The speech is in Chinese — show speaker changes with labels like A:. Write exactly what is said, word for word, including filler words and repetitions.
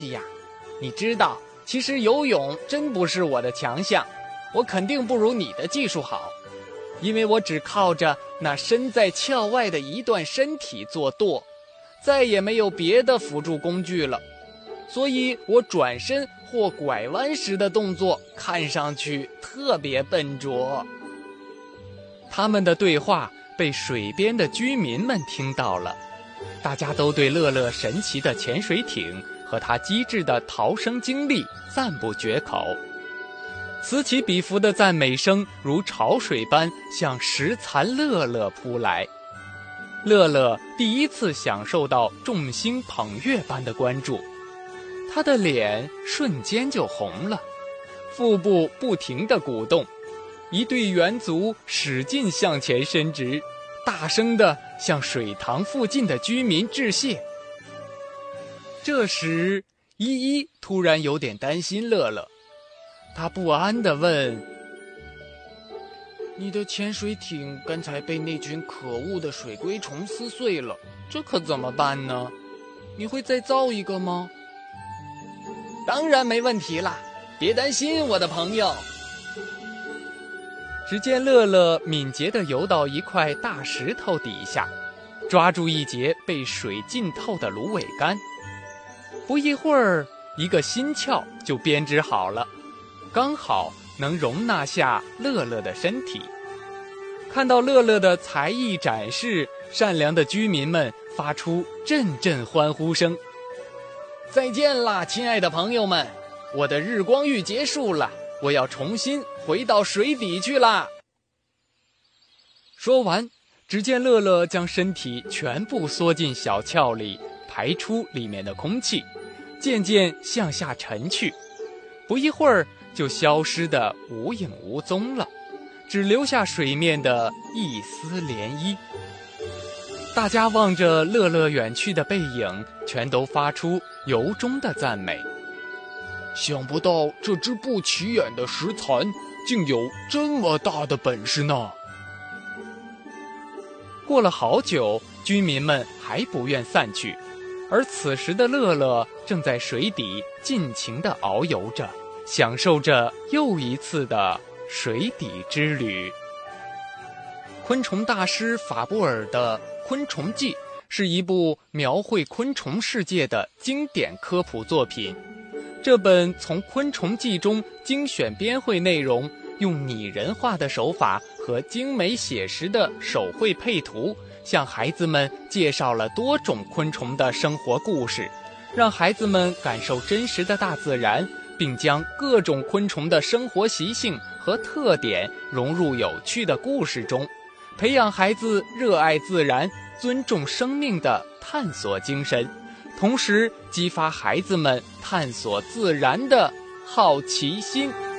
A: 呀，你知道，其实游泳真不是我的强项，我肯定不如你的技术好，因为我只靠着那身在壳外的一段身体做舵，再也没有别的辅助工具了，所以我转身或拐弯时的动作看上去特别笨拙。他们的对话被水边的居民们听到了，大家都对乐乐神奇的潜水艇和他机智的逃生经历赞不绝口，此起彼伏的赞美声如潮水般向石蚕乐乐扑来。乐乐第一次享受到众星捧月般的关注，他的脸瞬间就红了，腹部不停地鼓动，一对圆足使劲向前伸直，大声地向水塘附近的居民致谢。这时，依依突然有点担心乐乐，他不安地问：“你的潜水艇刚才被那群可恶的水龟虫撕碎了，这可怎么办呢？你会再造一个吗？”“当然没问题啦，别担心，我的朋友。”只见乐乐敏捷地游到一块大石头底下，抓住一节被水浸透的芦苇杆。不一会儿，一个新壳就编织好了，刚好能容纳下乐乐的身体。看到乐乐的才艺展示，善良的居民们发出阵阵欢呼声。再见啦，亲爱的朋友们，我的日光浴结束了，我要重新回到水底去啦。说完，只见乐乐将身体全部缩进小壳里，排出里面的空气，渐渐向下沉去，不一会儿就消失得无影无踪了，只留下水面的一丝涟漪。大家望着乐乐远去的背影，全都发出由衷的赞美。想不到这只不起眼的石蚕竟有这么大的本事呢。过了好久，居民们还不愿散去，而此时的乐乐正在水底尽情地遨游着，享受着又一次的水底之旅。昆虫大师法布尔的《昆虫记》是一部描绘昆虫世界的经典科普作品。这本从昆虫记中精选编绘内容，用拟人化的手法和精美写实的手绘配图，向孩子们介绍了多种昆虫的生活故事，让孩子们感受真实的大自然，并将各种昆虫的生活习性和特点融入有趣的故事中，培养孩子热爱自然、尊重生命的探索精神，同时激发孩子们探索自然的好奇心。